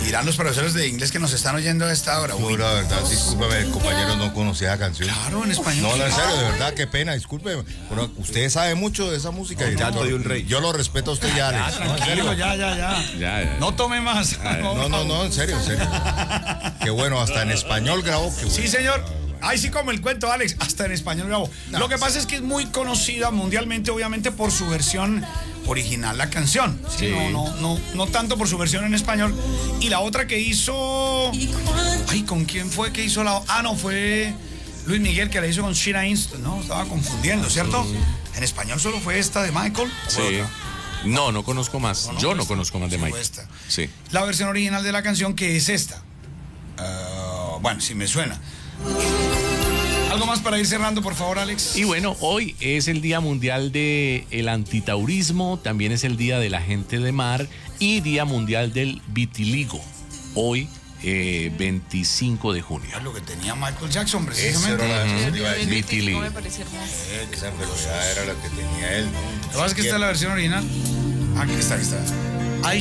Dirán los profesores de inglés que nos están oyendo a esta hora. Yo, la verdad, discúlpeme, compañero, no conocía esa canción. Claro, en español. No, en serio, de verdad, qué pena, discúlpeme. Pero usted sabe mucho de esa música. El llanto de un rey. Yo lo respeto a usted ya, Alex. No, en serio. Tranquilo, ya. Ya. No tome más. No, en serio. Qué bueno, hasta en español grabó. Qué bueno. Sí, señor. Ahí sí como el cuento, Alex, hasta en español grabó. Lo que pasa es que es muy conocida mundialmente, obviamente, por su versión original, la canción. ¿Sí? No tanto por su versión en español. Y la otra que hizo... Ay, ¿con quién fue que hizo la...? No, fue Luis Miguel, que la hizo con Sheena Easton. No, estaba confundiendo, ¿cierto? En español solo fue esta de Michael. Sí. No conozco más. Yo no conozco más de Michael. Sí. La versión original de la canción, que es esta. Bueno, si me suena. ¿Algo más para ir cerrando, por favor, Alex? Y bueno, hoy es el Día Mundial del Antitaurismo, también es el Día de la Gente de Mar y Día Mundial del Vitiligo. Hoy, 25 de junio. Es lo que tenía Michael Jackson, Eso precisamente. era la que iba a decir. Vitiligo. Me parece hermoso. Esa enfermedad era la que tenía él. Lo que pasa es que esta es la versión original. Aquí está.